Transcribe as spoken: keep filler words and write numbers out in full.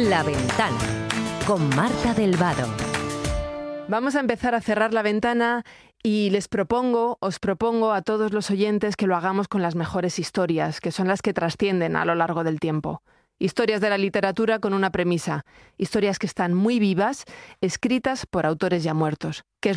La Ventana, con Marta del Vado. Vamos a empezar a cerrar la ventana y les propongo, os propongo a todos los oyentes que lo hagamos con las mejores historias, que son las que trascienden a lo largo del tiempo. Historias de la literatura con una premisa, historias que están muy vivas, escritas por autores ya muertos. ¿Qué es